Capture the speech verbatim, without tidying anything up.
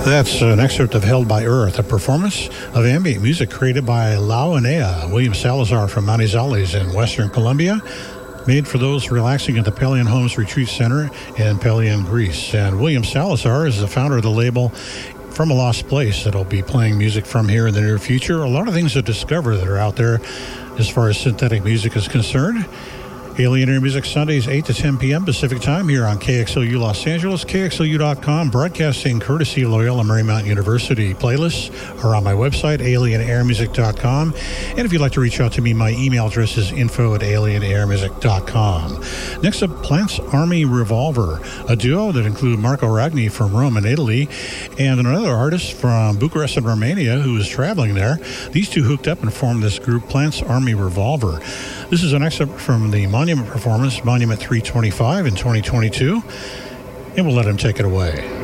That's an excerpt of Held by Earth, a performance of ambient music created by Lauanea, William Salazar from Manizales in Western Colombia, made for those relaxing at the Pelion Homes Retreat Center in Pelion, Greece. And William Salazar is the founder of the label From a Lost Place that'll be playing music from here in the near future. A lot of things to discover that are out there as far as synthetic music is concerned. Alien Air Music Sundays, eight to ten p.m. Pacific Time here on K X L U Los Angeles, K X L U dot com, broadcasting courtesy of Loyola Marymount University. Playlists are on my website, alien air music dot com. And if you'd like to reach out to me, my email address is info at alien air music dot com. Next up, Plants Army Revolver, a duo that include Marco Ragni from Rome and Italy, and another artist from Bucharest and Romania who is traveling there. These two hooked up and formed this group, Plants Army Revolver. This is an excerpt from the Monument performance, Monument three twenty-five in twenty twenty-two, and we'll let him take it away.